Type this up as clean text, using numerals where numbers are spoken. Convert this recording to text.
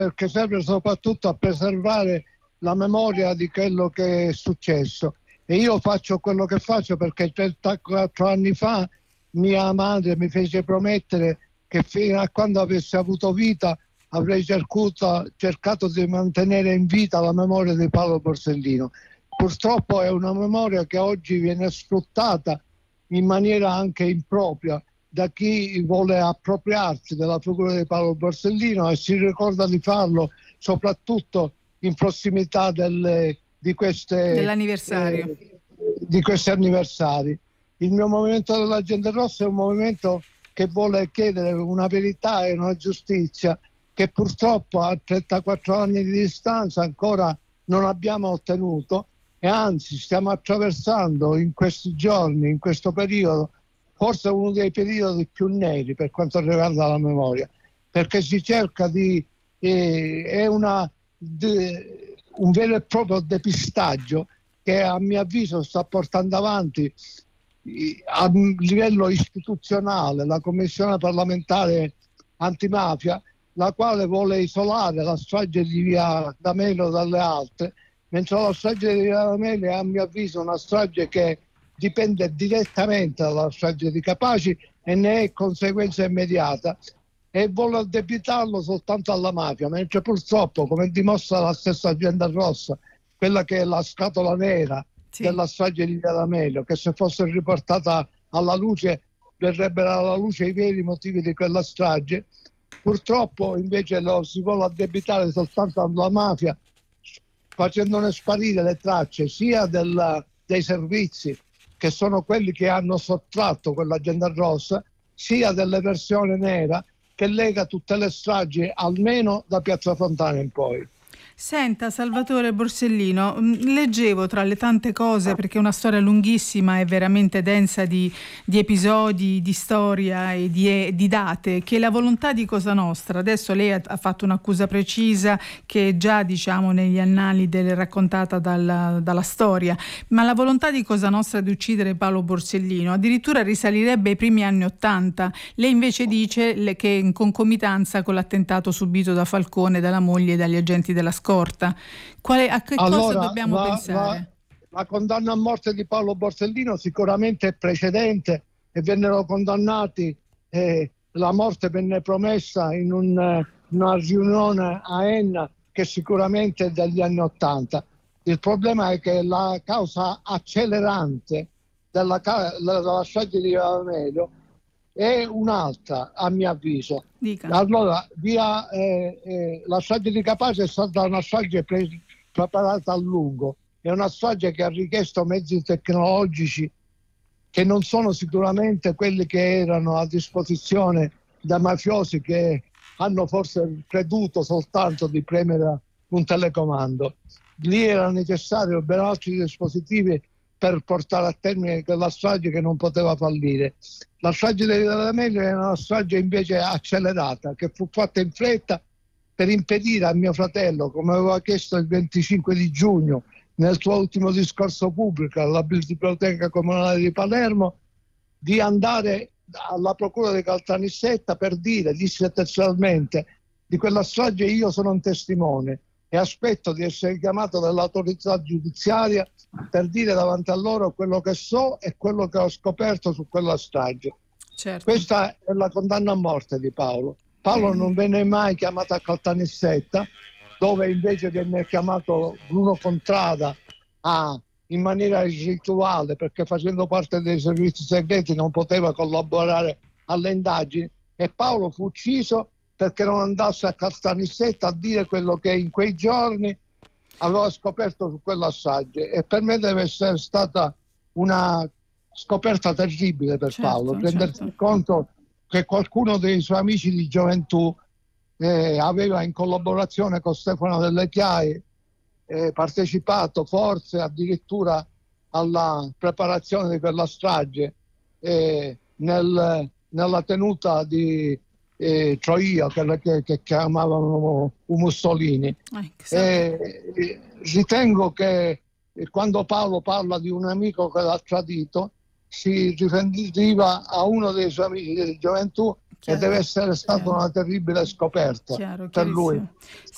perché serve soprattutto a preservare la memoria di quello che è successo. E io faccio quello che faccio perché 34 anni fa mia madre mi fece promettere che fino a quando avesse avuto vita avrei cercato di mantenere in vita la memoria di Paolo Borsellino. Purtroppo è una memoria che oggi viene sfruttata in maniera anche impropria da chi vuole appropriarsi della figura di Paolo Borsellino e si ricorda di farlo soprattutto in prossimità dell'anniversario. Di questi anniversari. Il mio movimento della Gente Rossa è un movimento che vuole chiedere una verità e una giustizia che purtroppo a 34 anni di distanza ancora non abbiamo ottenuto, e anzi stiamo attraversando in questi giorni, in questo periodo, forse uno dei periodi più neri per quanto riguarda la memoria, perché si cerca un vero e proprio depistaggio che a mio avviso sta portando avanti a livello istituzionale la Commissione parlamentare antimafia, la quale vuole isolare la strage di Via D'Amelio dalle altre, mentre la strage di Via D'Amelio è a mio avviso una strage che dipende direttamente dalla strage di Capaci e ne è conseguenza immediata, e vuole addebitarlo soltanto alla mafia, mentre purtroppo, come dimostra la stessa Gente Rossa, quella che è la scatola nera della strage di Via D'Amelio, che se fosse riportata alla luce verrebbero alla luce i veri motivi di quella strage, purtroppo invece lo si vuole addebitare soltanto alla mafia, facendone sparire le tracce sia dei servizi, che sono quelli che hanno sottratto quella Gente Rossa, sia dell'eversione nera che lega tutte le stragi almeno da Piazza Fontana in poi. Senta, Salvatore Borsellino, leggevo tra le tante cose, perché è una storia lunghissima e veramente densa di episodi, di storia e di date, che la volontà di Cosa Nostra, adesso lei ha fatto un'accusa precisa che è già negli annali raccontata dalla storia, ma la volontà di Cosa Nostra di uccidere Paolo Borsellino addirittura risalirebbe ai primi anni '80. Lei invece dice che in concomitanza con l'attentato subito da Falcone, dalla moglie e dagli agenti della scorta. A che cosa dobbiamo pensare? La condanna a morte di Paolo Borsellino sicuramente è precedente, e vennero condannati, la morte venne promessa in una riunione a Enna che sicuramente è degli anni '80. Il problema è che la causa accelerante della strage di Via D'Amelio è un'altra, a mio avviso. Dica. Allora, la strage di Capaci è stata una strage preparata a lungo, è una strage che ha richiesto mezzi tecnologici che non sono sicuramente quelli che erano a disposizione da mafiosi che hanno forse creduto soltanto di premere un telecomando. Lì era necessario ben altri dispositivi per portare a termine quella strage che non poteva fallire. La strage di Via D'Amelio è una strage invece accelerata, che fu fatta in fretta per impedire a mio fratello, come aveva chiesto il 25 di giugno nel suo ultimo discorso pubblico alla Biblioteca Comunale di Palermo, di andare alla Procura di Caltanissetta per disse testualmente: di quella strage io sono un testimone e aspetto di essere chiamato dall'autorità giudiziaria per dire davanti a loro quello che so e quello che ho scoperto su quella strage. Certo. Questa è la condanna a morte di Paolo. Paolo non venne mai chiamato a Caltanissetta, dove invece venne chiamato Bruno Contrada in maniera rituale, perché facendo parte dei servizi segreti non poteva collaborare alle indagini, e Paolo fu ucciso perché non andasse a Caltanissetta a dire quello che in quei giorni aveva scoperto su quella strage. E per me deve essere stata una scoperta terribile per Paolo, rendersi conto che qualcuno dei suoi amici di gioventù aveva, in collaborazione con Stefano Delle Chiaie, partecipato forse addirittura alla preparazione di quella strage nella tenuta di Troia, che chiamavano Mussolini. Ritengo che quando Paolo parla di un amico che l'ha tradito si riferiva a uno dei suoi amici di gioventù, e deve essere stata una terribile scoperta per lui.